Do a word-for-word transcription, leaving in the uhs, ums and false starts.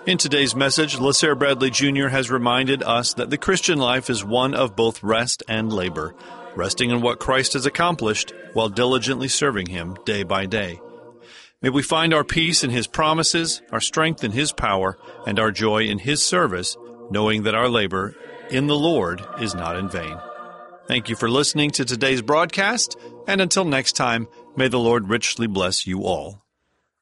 In today's message, LaSare Bradley Junior has reminded us that the Christian life is one of both rest and labor, resting in what Christ has accomplished while diligently serving Him day by day. May we find our peace in His promises, our strength in His power, and our joy in His service, knowing that our labor in the Lord is not in vain. Thank you for listening to today's broadcast, and until next time, may the Lord richly bless you all.